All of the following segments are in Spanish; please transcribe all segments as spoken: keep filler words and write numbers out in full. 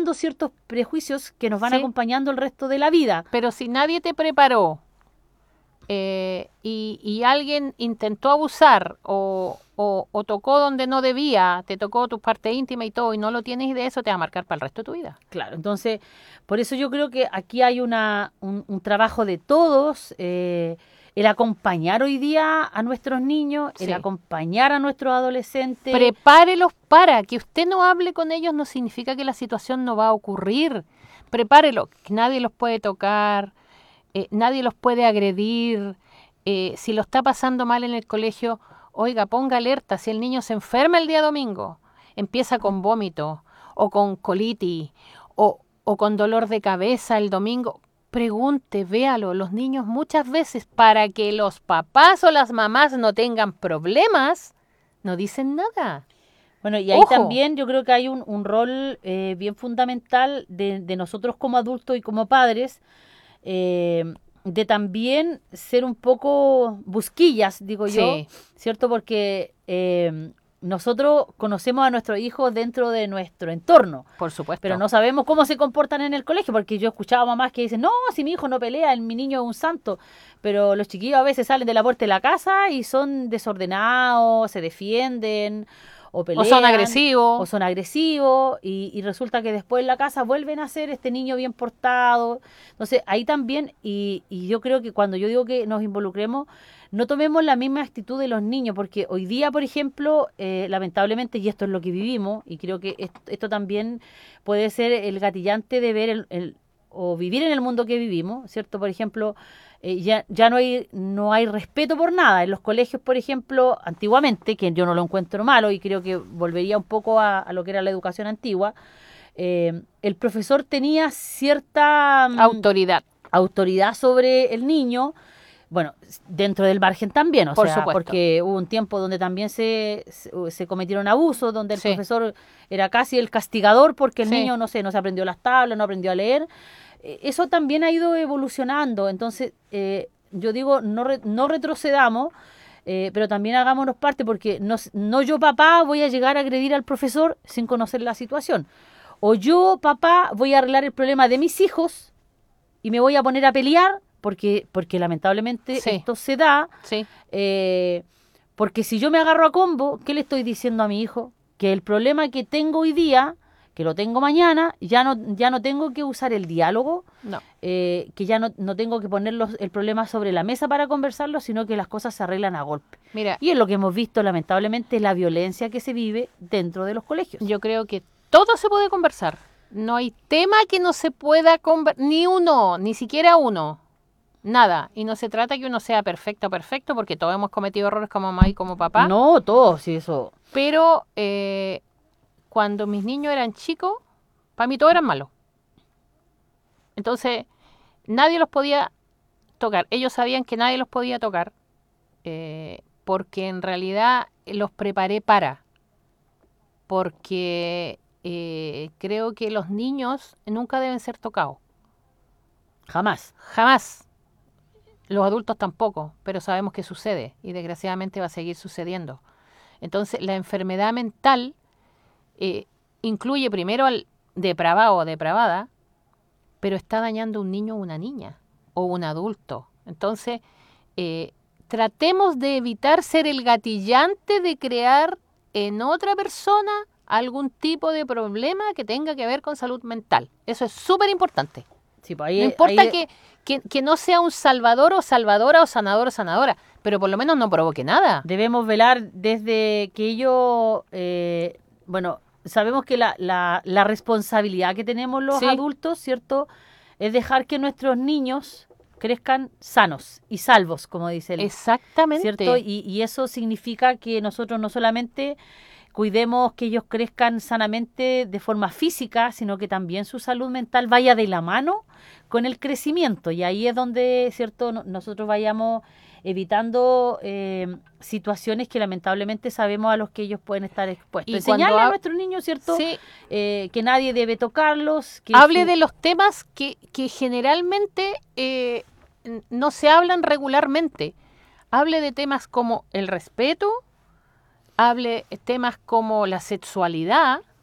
formando ciertos prejuicios que nos van Sí. acompañando el resto de la vida. Pero si nadie te preparó eh, y, y alguien intentó abusar o, o, o tocó donde no debía, te tocó tu parte íntima y todo, y no lo tienes, y de eso te va a marcar para el resto de tu vida. Claro, entonces, por eso yo creo que aquí hay una, un, un trabajo de todos, eh, el acompañar hoy día a nuestros niños, el Sí. acompañar a nuestros adolescentes. Prepárelos para que usted no hable con ellos, no significa que la situación no va a ocurrir. Prepárelos, que nadie los puede tocar, eh, nadie los puede agredir. Eh, si lo está pasando mal en el colegio, oiga, ponga alerta. Si el niño se enferma el día domingo, empieza con vómito o con colitis o, o con dolor de cabeza el domingo, pregunte, véalo. Los niños muchas veces, para que los papás o las mamás no tengan problemas, no dicen nada. Bueno, y ahí Ojo. también yo creo que hay un, un rol eh, bien fundamental de, de nosotros como adultos y como padres, eh, de también ser un poco busquillas, digo yo, Sí. ¿cierto? Porque eh, nosotros conocemos a nuestros hijos dentro de nuestro entorno, Por supuesto. pero no sabemos cómo se comportan en el colegio, porque yo he escuchado a mamás que dicen, no, si mi hijo no pelea, mi niño es un santo, pero los chiquillos a veces salen de la puerta de la casa y son desordenados, se defienden, o pelean, O son agresivos. o son agresivos, y, y resulta que después en la casa vuelven a ser este niño bien portado. Entonces, ahí también, y, y yo creo que cuando yo digo que nos involucremos, no tomemos la misma actitud de los niños, porque hoy día, por ejemplo, eh, lamentablemente, y esto es lo que vivimos, y creo que esto, esto también puede ser el gatillante de ver el, el- o vivir en el mundo que vivimos, ¿cierto? Por ejemplo, eh, ya, ya no hay, no hay respeto por nada. En los colegios, por ejemplo, antiguamente, que yo no lo encuentro malo y creo que volvería un poco a, a lo que era la educación antigua, eh, el profesor tenía cierta mm, Autoridad. autoridad sobre el niño, bueno, dentro del margen también, o Por sea, supuesto. porque hubo un tiempo donde también se, se, se cometieron abusos, donde el Sí. profesor era casi el castigador porque el Sí. niño, no sé, no se aprendió las tablas, no aprendió a leer. Eh, Eso también ha ido evolucionando, entonces eh, yo digo, no, re- no retrocedamos, eh, pero también hagámonos parte, porque no, s- no yo, papá, voy a llegar a agredir al profesor sin conocer la situación. O yo, papá, voy a arreglar el problema de mis hijos y me voy a poner a pelear porque, porque lamentablemente Sí. esto se da. Sí. eh, porque si yo me agarro a combo, ¿qué le estoy diciendo a mi hijo? Que el problema que tengo hoy día, que lo tengo mañana, ya no, ya no tengo que usar el diálogo, No. eh, que ya no, no tengo que poner los- el problema sobre la mesa para conversarlo, sino que las cosas se arreglan a golpe. Mira, Y es lo que hemos visto, lamentablemente, la violencia que se vive dentro de los colegios. yo creo que todo se puede conversar. No hay tema que no se pueda conversar, ni uno, ni siquiera uno. Nada. Y no se trata que uno sea perfecto, perfecto, porque todos hemos cometido errores como mamá y como papá. No, todos, sí, eso. Pero eh, cuando mis niños eran chicos, para mí todos eran malos. Entonces, nadie los podía tocar. Ellos sabían que nadie los podía tocar, eh, porque en realidad los preparé para. Porque eh, creo que los niños nunca deben ser tocados. Jamás. Jamás. Los adultos tampoco, pero sabemos que sucede y desgraciadamente va a seguir sucediendo. Entonces, la enfermedad mental eh, incluye primero al depravado o depravada, pero está dañando a un niño o una niña o un adulto. Entonces, eh, tratemos de evitar ser el gatillante de crear en otra persona algún tipo de problema que tenga que ver con salud mental. Eso es súper importante. Sí, pues ahí, No importa ahí- que, que, que no sea un salvador o salvadora o sanador o sanadora, pero por lo menos no provoque nada. debemos velar desde que ellos, eh, bueno, sabemos que la, la, la responsabilidad que tenemos los Sí. adultos, ¿cierto? Es dejar que nuestros niños crezcan sanos y salvos, como dice él, Exactamente. ¿cierto? Y, y eso significa que nosotros no solamente cuidemos que ellos crezcan sanamente de forma física, sino que también su salud mental vaya de la mano con el crecimiento. Y ahí es donde, ¿cierto?, no- nosotros vayamos evitando eh, situaciones que lamentablemente sabemos a los que ellos pueden estar expuestos. Y Enseñarle cuando a ha- nuestros niños, ¿cierto?, Sí, eh, que nadie debe tocarlos. Que hable su- de los temas que, que generalmente eh, n- no se hablan regularmente. Hable de temas como el respeto, hable de temas como la sexualidad,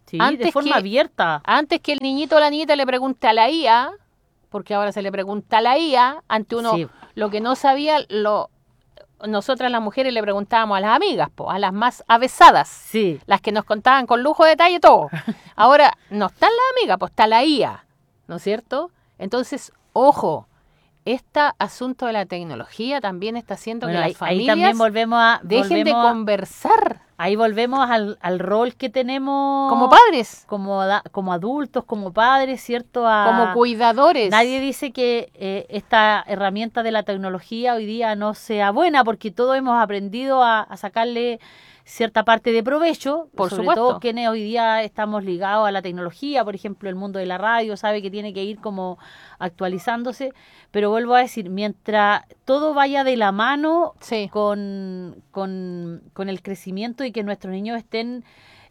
Sí, Antes de forma que- abierta. Antes que el niñito o la niñita le pregunte a la I A, porque ahora se le pregunta a la I A, ante uno Sí. lo que no sabía, lo nosotras las mujeres le preguntábamos a las amigas, po, a las más avesadas, Sí, las que nos contaban con lujo de detalle todo. Ahora no están las amigas, pues está la I A, ¿no es cierto? Entonces, ojo, este asunto de la tecnología también está haciendo bueno, que ahí, las ahí familias también volvemos a... dejen de volvemos a- conversar ahí volvemos al, al rol que tenemos como padres, como, da- como adultos, como padres, ¿cierto? A- como cuidadores. Nadie dice que eh, esta herramienta de la tecnología hoy día no sea buena, porque todos hemos aprendido a, a sacarle cierta parte de provecho, Por sobre supuesto. todo quienes hoy día estamos ligados a la tecnología, por ejemplo, el mundo de la radio sabe que tiene que ir como actualizándose, pero vuelvo a decir, mientras todo vaya de la mano Sí, con, con, con el crecimiento y que nuestros niños estén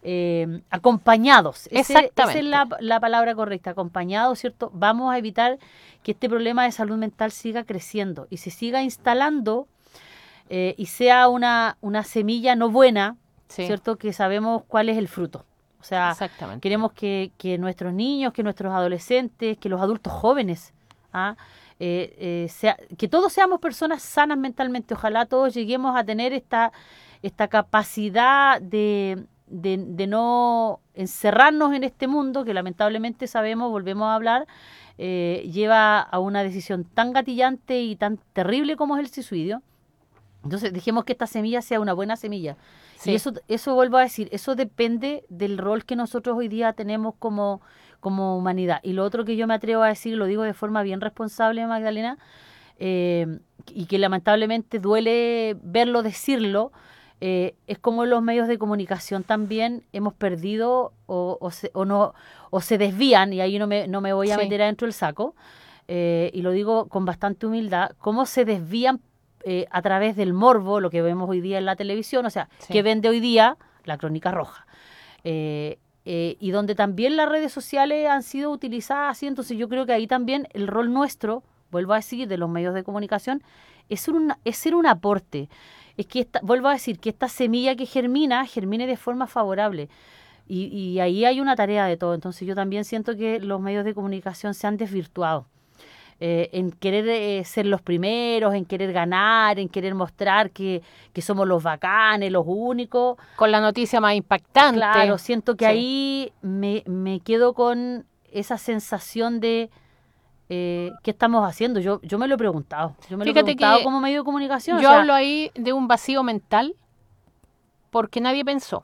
eh, acompañados. Ese- Exactamente. Esa es la, la palabra correcta, acompañados, ¿cierto? Vamos a evitar que este problema de salud mental siga creciendo y se siga instalando eh, y sea una, una semilla no buena, sí, ¿cierto? Que sabemos cuál es el fruto. O sea, exactamente. queremos que, que nuestros niños, que nuestros adolescentes, que los adultos jóvenes, ¿ah? Eh, eh, sea- que todos seamos personas sanas mentalmente. Ojalá todos lleguemos a tener esta, esta capacidad de, de, de no encerrarnos en este mundo que lamentablemente sabemos, volvemos a hablar, eh, lleva a una decisión tan gatillante y tan terrible como es el suicidio. Entonces, dejemos que esta semilla sea una buena semilla. Sí. Y eso, eso vuelvo a decir, eso depende del rol que nosotros hoy día tenemos como, como humanidad. Y lo otro que yo me atrevo a decir, lo digo de forma bien responsable, Magdalena, eh, y que lamentablemente duele verlo, decirlo, eh, es como en los medios de comunicación también hemos perdido o, o, se, o, no, o se desvían, y ahí no me, no me voy a Sí. meter adentro del saco, eh, y lo digo con bastante humildad, cómo se desvían eh, a través del morbo, lo que vemos hoy día en la televisión, o sea, Sí. que vende hoy día la Crónica Roja. Eh, eh, y donde también las redes sociales han sido utilizadas así, entonces yo creo que ahí también el rol nuestro, vuelvo a decir, de los medios de comunicación, es, un, es ser un aporte. Es que, esta, vuelvo a decir, que esta semilla que germina, germine de forma favorable. Y, y ahí hay una tarea de todo. Entonces yo también siento que los medios de comunicación se han desvirtuado. Eh, en querer eh, ser los primeros, en querer ganar, en querer mostrar que, que somos los bacanes, los únicos. Con la noticia más impactante. Claro, siento que Sí. ahí me, me quedo con esa sensación de eh, ¿qué estamos haciendo? Yo, yo me lo he preguntado. Yo me Fíjate lo he preguntado que como medio de comunicación. Yo o sea, hablo ahí de un vacío mental porque nadie pensó.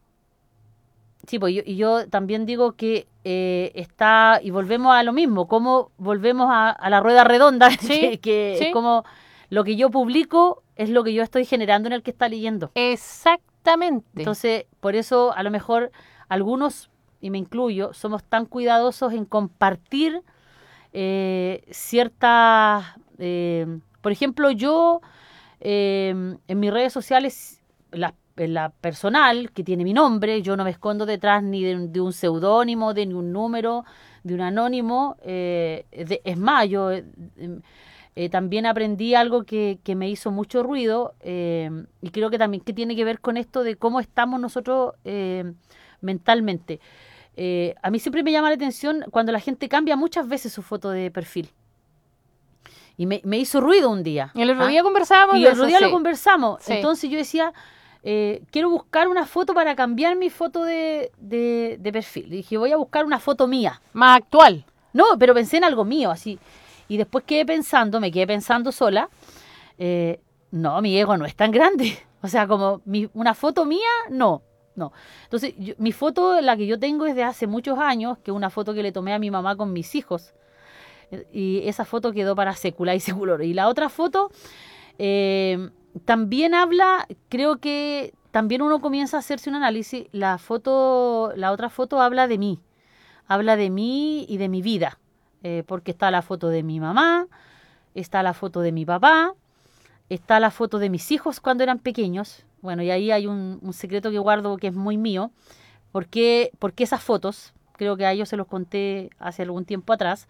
sí, pues yo, y yo también digo que eh, está, y volvemos a lo mismo, como volvemos a, a la rueda redonda, Sí, que, que sí. es como lo que yo publico es lo que yo estoy generando en el que está leyendo. Exactamente. Entonces, por eso a lo mejor algunos, y me incluyo, somos tan cuidadosos en compartir eh, ciertas, eh, por ejemplo, yo eh, en mis redes sociales, la, en la personal, que tiene mi nombre, yo no me escondo detrás ni de, de un seudónimo, de ni un número, de un anónimo. Eh, de- es más, yo eh, eh, también aprendí algo que, que me hizo mucho ruido eh, y creo que también que tiene que ver con esto de cómo estamos nosotros eh, mentalmente. Eh, a mí siempre me llama la atención cuando la gente cambia muchas veces su foto de perfil. Y me, me hizo ruido un día. El otro ¿ah? día conversábamos Y de el otro eso, día lo sí. conversamos. Sí. Entonces yo decía, eh, quiero buscar una foto para cambiar mi foto de, de, de perfil. Y dije, voy a buscar una foto mía. Más actual. No, pero pensé en algo mío, así. Y después quedé pensando, me quedé pensando sola. eh, no, mi ego no es tan grande. O sea, como mi, una foto mía, no. No. Entonces, yo- mi foto, la que yo tengo es de hace muchos años, que es una foto que le tomé a mi mamá con mis hijos. Eh, Y esa foto quedó para sécula y seculor. Y la otra foto eh, también habla, creo que también uno comienza a hacerse un análisis. La foto, la otra foto habla de mí. Habla de mí y de mi vida. Eh, porque está la foto de mi mamá, está la foto de mi papá, está la foto de mis hijos cuando eran pequeños. Bueno, y ahí hay un, un secreto que guardo que es muy mío. ¿Por qué, por qué esas fotos? Creo que a ellos se los conté hace algún tiempo atrás.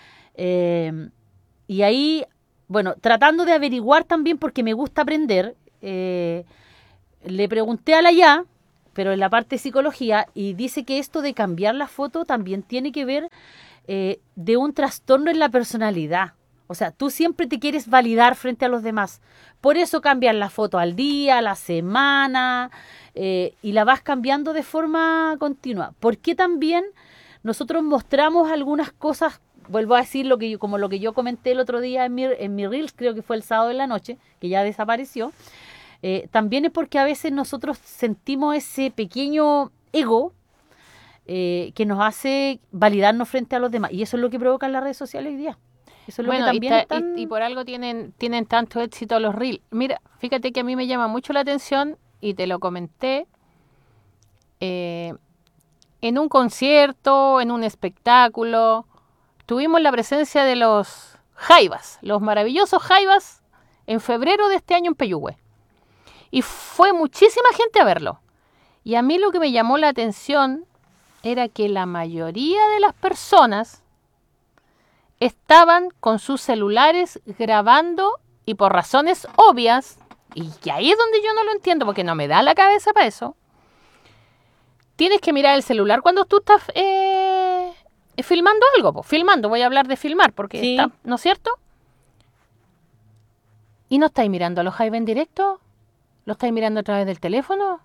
Eh, y ahí, bueno, tratando de averiguar también, porque me gusta aprender, eh, le pregunté a la ya pero en la parte de psicología, y dice que esto de cambiar la foto también tiene que ver eh, de un trastorno en la personalidad. O sea, tú siempre te quieres validar frente a los demás. Por eso cambias la foto al día, a la semana, eh, y la vas cambiando de forma continua. Porque también nosotros mostramos algunas cosas, vuelvo a decir lo que yo, como lo que yo comenté el otro día en mi, en mi Reels, creo que fue el sábado de la noche, que ya desapareció. Eh, también es porque a veces nosotros sentimos ese pequeño ego eh, que nos hace validarnos frente a los demás. Y eso es lo que provocan las redes sociales hoy día. Eso es lo bueno, que también y, ta- están... y, y por algo tienen, tienen tanto éxito los reels. Mira, fíjate que a mí me llama mucho la atención, y te lo comenté, eh, en un concierto, en un espectáculo, tuvimos la presencia de los Jaivas, los maravillosos Jaivas, en febrero de este año en Peyúgue. Y fue muchísima gente a verlo. Y a mí lo que me llamó la atención era que la mayoría de las personas estaban con sus celulares grabando, y por razones obvias, y que ahí es donde yo no lo entiendo porque no me da la cabeza para eso, tienes que mirar el celular cuando tú estás eh, filmando algo, po. filmando, voy a hablar de filmar, porque Sí. está, ¿no es cierto? ¿Y no estáis mirando a los Jaivas en directo? ¿Lo estáis mirando a través del teléfono?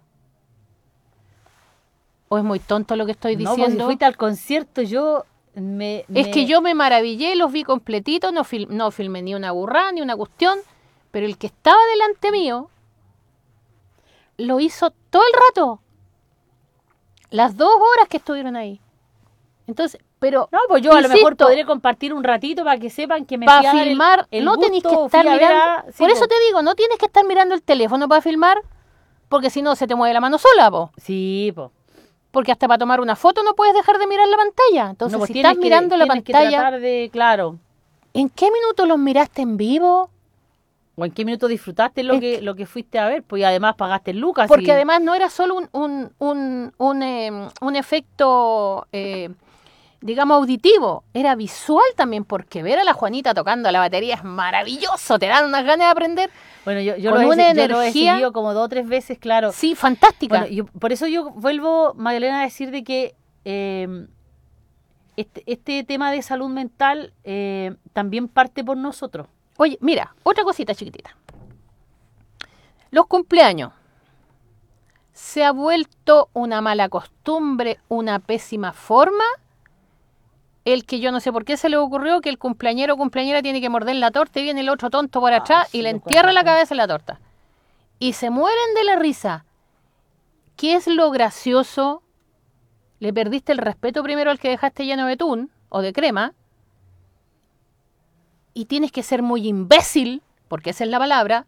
¿O es muy tonto lo que estoy No, pues, diciendo? si fuiste al concierto, yo me... Es me- que yo me maravillé, los vi completitos, no, fil- no filmé ni una burrada, ni una cuestión, pero el que estaba delante mío lo hizo todo el rato. Las dos horas que estuvieron ahí. Entonces, pero... No, pues yo a lo mejor insisto, podré compartir un ratito para que sepan que me para fui a dar el- filmar, el no tenéis que gusto, estar fui a ver mirando... a- sí, por eso po. te digo, no tienes que estar mirando el teléfono para filmar, porque si no se te mueve la mano sola, po. Sí, pues. Porque hasta para tomar una foto no puedes dejar de mirar la pantalla. Entonces, No, pues si tienes estás que- mirando la tienes que pantalla, tratar de, claro. ¿en qué minuto los miraste en vivo? ¿O en qué minuto disfrutaste lo Es que, lo que fuiste a ver? Pues y además pagaste lucas. Porque y- además no era solo un, un, un, un, eh, un efecto, eh, digamos, auditivo, era visual también, porque ver a la Juanita tocando la batería es maravilloso, te dan unas ganas de aprender. Bueno, yo, yo, con lo, he, una yo lo he energía- seguido como dos o tres veces, claro. Sí, fantástica. Bueno, yo- por eso yo vuelvo, Magdalena, a decir de que eh, este, este tema de salud mental eh, también parte por nosotros. Oye, mira, otra cosita chiquitita. Los cumpleaños. ¿Se ha vuelto una mala costumbre, una pésima forma? El que yo no sé por qué se le ocurrió que el cumpleañero o cumpleañera tiene que morder la torta y viene el otro tonto por Ah, atrás sí, y le lo entierra la encuentro. cabeza en la torta. Y se mueren de la risa. ¿Qué es lo gracioso? Le perdiste el respeto primero al que dejaste lleno de betún o de crema. Y tienes que ser muy imbécil, porque esa es la palabra,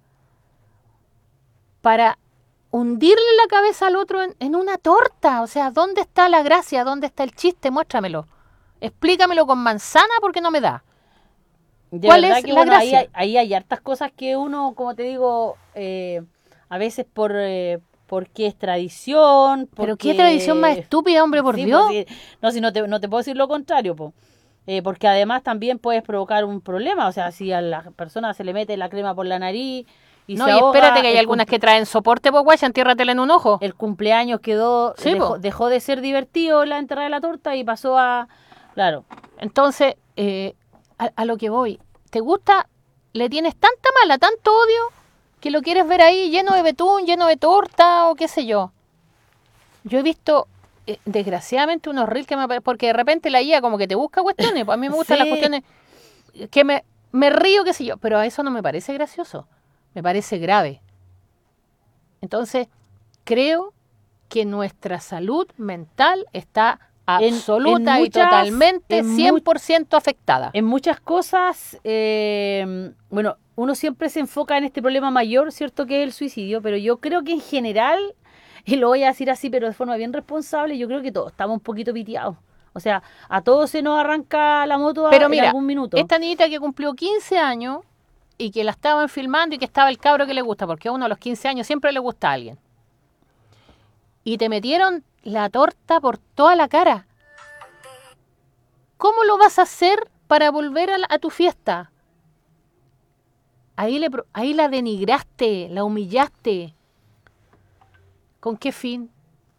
para hundirle la cabeza al otro en, en una torta. O sea, ¿dónde está la gracia? ¿Dónde está el chiste? Muéstramelo. Explícamelo con manzana porque no me da. De ¿Cuál verdad es que, la bueno, ahí, gracia? hay- ahí hay hartas cosas que uno, como te digo, eh, a veces por eh, porque es tradición. Pero qué porque- tradición más estúpida, hombre, por Sí, Dios. pues, sí. No, si no te, no te puedo decir lo contrario, po. Eh, porque además también puedes provocar un problema. O sea, si a la persona se le mete la crema por la nariz y no, se y ahoga, espérate que hay el algunas cum- que traen soporte, pues guay, entiérratela en un ojo. el cumpleaños quedó, Sí, dejó, po. dejó de ser divertido la entrada de la torta y pasó a, claro, Entonces, eh, a, a lo que voy, ¿te gusta? ¿Le tienes tanta mala, tanto odio, que lo quieres ver ahí lleno de betún, lleno de torta o qué sé yo? Yo he visto, eh, desgraciadamente, unos reels que me apare- porque de repente la I A como que te busca cuestiones, pues a mí me gustan las Sí. cuestiones que me, me río, qué sé yo, pero a eso no me parece gracioso, me parece grave. Entonces, creo que nuestra salud mental está En- absoluta en y muchas- totalmente en mu- cien por ciento afectada. en muchas cosas, eh, bueno, uno siempre se enfoca en este problema mayor, ¿cierto? Que es el suicidio, pero yo creo que en general, y lo voy a decir así, pero de forma bien responsable, yo creo que todos estamos un poquito piteados. O sea, a todos se nos arranca la moto a- Pero en mira, algún minuto. esta niñita que cumplió quince años y que la estaban filmando y que estaba el cabro que le gusta, porque a uno a los quince años siempre le gusta a alguien. Y te metieron la torta por toda la cara. ¿Cómo lo vas a hacer para volver a, la- a tu fiesta? Ahí, le, pro- ahí la denigraste, la humillaste. ¿Con qué fin?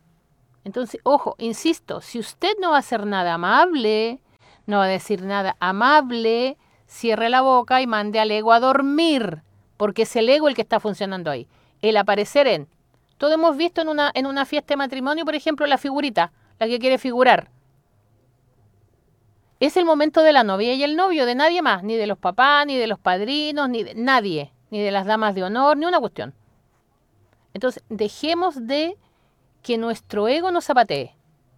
Entonces, ojo, insisto, si usted no va a hacer nada amable, no va a decir nada amable, cierre la boca y mande al ego a dormir, porque es el ego el que está funcionando ahí. El aparecer en... Todos hemos visto en una, en una fiesta de matrimonio, por ejemplo, la figurita, la que quiere figurar. Es el momento de la novia y el novio, de nadie más, ni de los papás, ni de los padrinos, ni de nadie, ni de las damas de honor, ni una cuestión. Entonces, dejemos de que nuestro ego nos zapatee,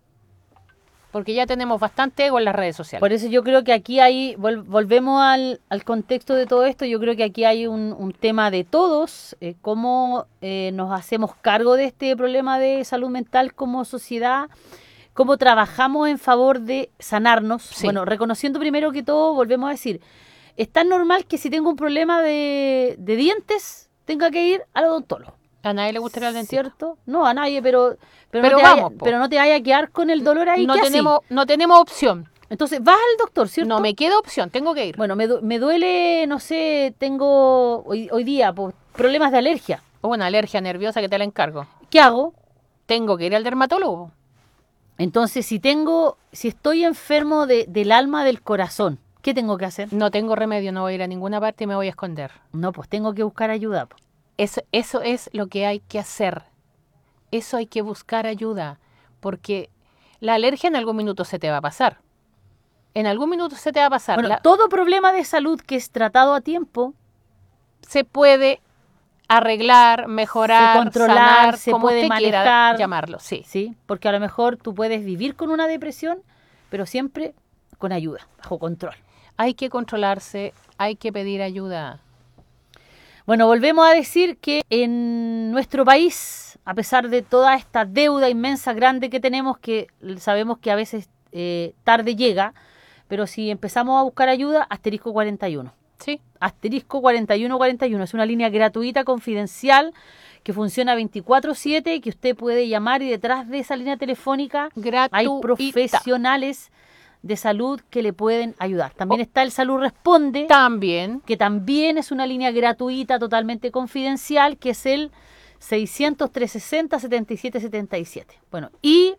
porque ya tenemos bastante ego en las redes sociales. Por eso yo creo que aquí hay, vol- volvemos al, al contexto de todo esto, yo creo que aquí hay un, un tema de todos, eh, cómo eh, nos hacemos cargo de este problema de salud mental como sociedad, cómo trabajamos en favor de sanarnos. Sí. Bueno, reconociendo primero que todo, volvemos a decir, es tan normal que si tengo un problema de, de dientes, tenga que ir al odontólogo. A nadie le gustaría el dentista. ¿Cierto? No, a nadie, pero, pero, Pero no, te vamos, vaya, po. pero no te vaya a quedar con el dolor ahí. No ¿qué así? tenemos, no tenemos opción. Entonces vas al doctor, ¿cierto? No me queda opción, tengo que ir. Bueno, me, du- me duele, no sé, tengo hoy, hoy día pues, problemas de alergia. O una alergia nerviosa que te la encargo. ¿Qué hago? Tengo que ir al dermatólogo. Entonces, si tengo, si estoy enfermo de, del alma, del corazón, ¿qué tengo que hacer? No tengo remedio, no voy a ir a ninguna parte y me voy a esconder. No, pues tengo que buscar ayuda. po. Eso, eso es lo que hay que hacer. Eso hay que buscar ayuda. Porque la alergia en algún minuto se te va a pasar. En algún minuto se te va a pasar. Bueno, La- todo problema de salud que es tratado a tiempo, se puede arreglar, mejorar, Se controlar, sanar, se como puede usted quiera manejar. llamarlo. Sí. ¿sí? Porque a lo mejor tú puedes vivir con una depresión, pero siempre con ayuda, bajo control. Hay que controlarse, hay que pedir ayuda. Bueno, volvemos a decir que en nuestro país, a pesar de toda esta deuda inmensa, grande que tenemos, que sabemos que a veces eh, tarde llega, pero si empezamos a buscar ayuda, asterisco cuarenta y uno. Sí. Asterisco cuarenta y uno cuarenta y uno. Es una línea gratuita, confidencial, que funciona veinticuatro siete, que usted puede llamar y detrás de esa línea telefónica Gratuita. hay profesionales de salud que le pueden ayudar. También está el Salud Responde, También. que también es una línea gratuita, totalmente confidencial, que es el seiscientos, trescientos sesenta, setenta y siete setenta y siete. Bueno, y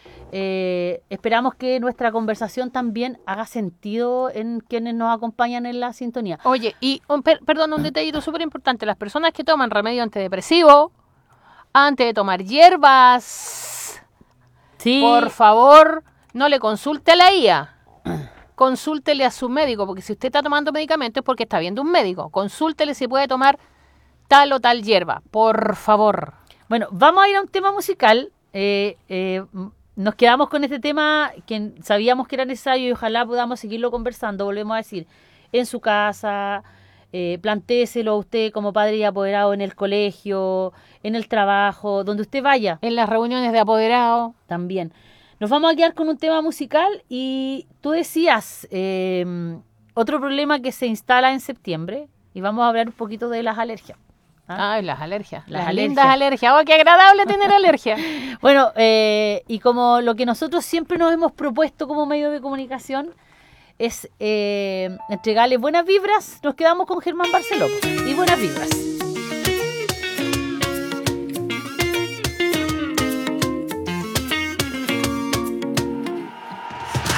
eh, esperamos que nuestra conversación también haga sentido en quienes nos acompañan en la sintonía. Oye, y un, per- perdón, un detallito súper importante. Las personas que toman remedio antidepresivo, antes de tomar hierbas, Sí, por favor, no le consulte a la I A. Consúltele a su médico, porque si usted está tomando medicamentos es porque está viendo un médico. Consúltele si puede tomar tal o tal hierba, por favor. bueno, vamos a ir a un tema musical. Eh, eh, m- nos quedamos con este tema que sabíamos que era necesario y ojalá podamos seguirlo conversando. Volvemos a decir, en su casa, eh, plantéselo a usted como padre y apoderado en el colegio, en el trabajo, donde usted vaya En las reuniones de apoderado. también. Nos vamos a quedar con un tema musical y tú decías eh, otro problema que se instala en septiembre y vamos a hablar un poquito de las alergias. ¿ah? Ay, las alergias. Las Las, alergias. lindas alergias. Oh, qué agradable tener alergia. Bueno, eh, y como lo que nosotros siempre nos hemos propuesto como medio de comunicación es eh, entregarle buenas vibras, nos quedamos con Germán Barceló y buenas vibras.